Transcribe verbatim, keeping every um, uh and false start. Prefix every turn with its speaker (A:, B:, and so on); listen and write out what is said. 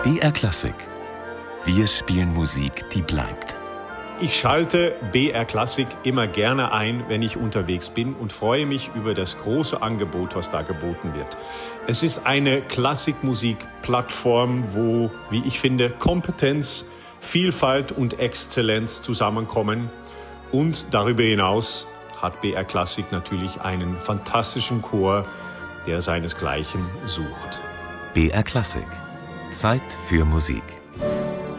A: B R Klassik. Wir spielen Musik, die bleibt.
B: Ich schalte B R Klassik immer gerne ein, wenn ich unterwegs bin und freue mich über das große Angebot, was da geboten wird. Es ist eine Klassikmusik-Plattform, wo, wie ich finde, Kompetenz, Vielfalt und Exzellenz zusammenkommen. Und darüber hinaus hat B R Klassik natürlich einen fantastischen Chor, der seinesgleichen sucht.
A: B R Klassik. Zeit für Musik.